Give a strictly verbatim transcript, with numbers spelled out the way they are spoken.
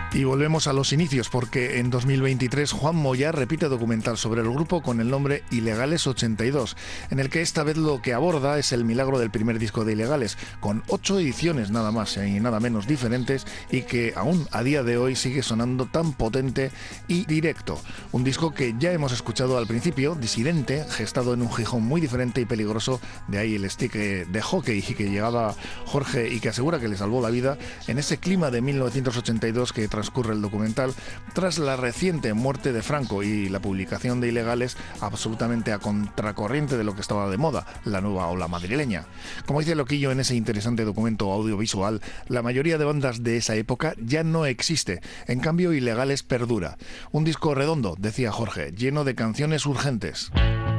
Y volvemos a los inicios porque en dos mil veintitrés Juan Moya repite documental sobre el grupo con el nombre Ilegales ochenta y dos, en el que esta vez lo que aborda es el milagro del primer disco de Ilegales, con ocho ediciones nada más y nada menos diferentes y que aún a día de hoy sigue sonando tan potente y directo. Un disco que ya hemos escuchado al principio, disidente, gestado en un Gijón muy diferente y peligroso, de ahí el stick de hockey y que llegaba Jorge y que asegura que le salvó la vida en ese clima de mil novecientos ochenta y dos que transcurre el documental tras la reciente muerte de Franco y la publicación de Ilegales absolutamente a contracorriente de lo que estaba de moda, la nueva ola madrileña. Como dice Loquillo en ese interesante documento audiovisual, la mayoría de bandas de esa época ya no existe, en cambio Ilegales perdura. Un disco redondo, decía Jorge, lleno de canciones urgentes.